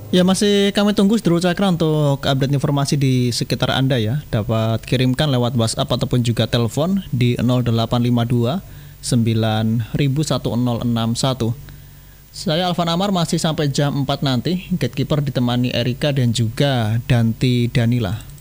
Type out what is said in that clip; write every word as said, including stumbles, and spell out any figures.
Ya masih kami tunggu Sedulur Cakra untuk update informasi di sekitar Anda ya. Dapat kirimkan lewat WhatsApp ataupun juga telepon di nol delapan lima dua sembilan satu nol enam satu. Saya Alvan Amar masih sampai jam empat nanti. Gatekeeper ditemani Erika dan juga Danti Danila.